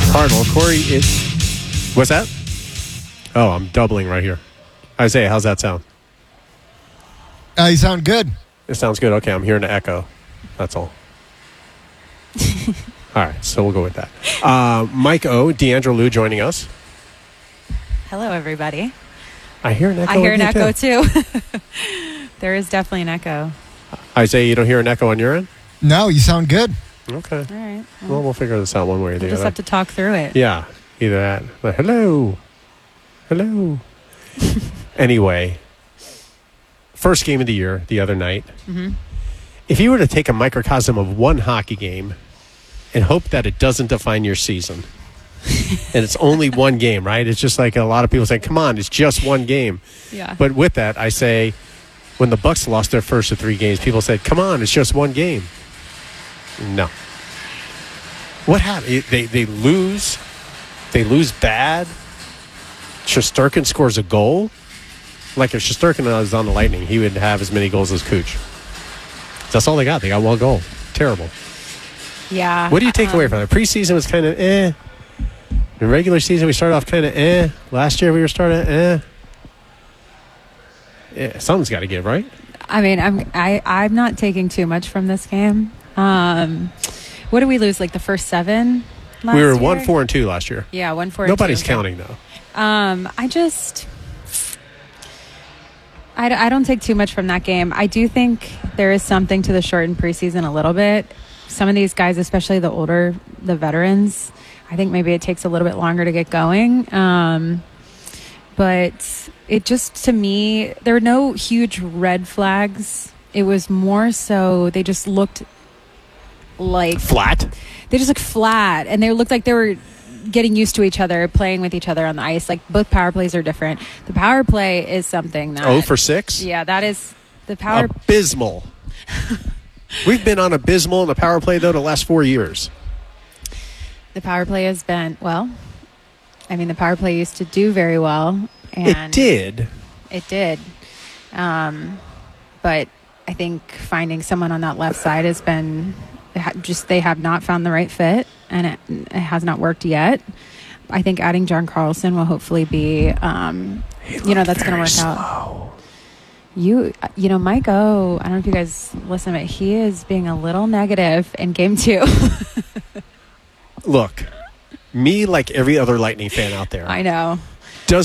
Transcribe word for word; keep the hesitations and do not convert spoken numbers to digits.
Cardinal. Corey is... What's that? Oh, I'm doubling right here. Isaiah, how's that sound? Uh, you sound good. It sounds good. Okay, I'm hearing an echo. That's all. All right, so we'll go with that. Uh, Mike O, D'Angelo Lou joining us. Hello, everybody. I hear an echo. I hear an echo, too. too. There is definitely an echo. Isaiah, you don't hear an echo on your end? No, you sound good. Okay. All right. Well, Well, we'll figure this out one way or the we'll just other. have to talk through it. Yeah, either that. But hello. Hello. Anyway, first game of the year the other night. Mm-hmm. If you were to take a microcosm of one hockey game and hope that it doesn't define your season, and it's only one game, right? It's just like a lot of people say, come on, it's just one game. Yeah. But with that, I say, when the Bucks lost their first of three games, people said, come on, it's just one game. No. What happened? They, they lose. They lose bad. Shesterkin scores a goal. Like if Shesterkin was on the Lightning, he would have as many goals as Kuch. That's all they got. They got one goal. Terrible. Yeah. What do you take um, away from it? Preseason was kind of eh. In regular season, we started off kind of eh. Last year, we were starting eh. Yeah, something's got to give, right? I mean, I'm I I'm not taking too much from this game. Um, what did we lose? Like the first seven? Last We were year? one, four, and two last year. Yeah, one, four. Nobody's and two. counting though. Um, I just, I, I don't take too much from that game. I do think there is something to the shortened preseason a little bit. Some of these guys, especially the older, the veterans, I think maybe it takes a little bit longer to get going. Um, but it just, to me, there were no huge red flags. It was more so they just looked like Flat. they just looked flat, and they looked like they were getting used to each other, playing with each other on the ice. Like both power plays are different. The power play is something that Oh for six. yeah, that is the power. Abysmal. We've been on abysmal in the power play though the last four years. The power play has been well. I mean, the power play used to do very well, and It did. It did. Um, but I think finding someone on that left side has been just they have not found the right fit, and it, it has not worked yet. I think adding John Carlson will hopefully be, um, you know, that's going to work slow. out. You, you know, Mike O, I don't know if you guys listen, but he is being a little negative in game two. Look, me like every other Lightning fan out there. I know.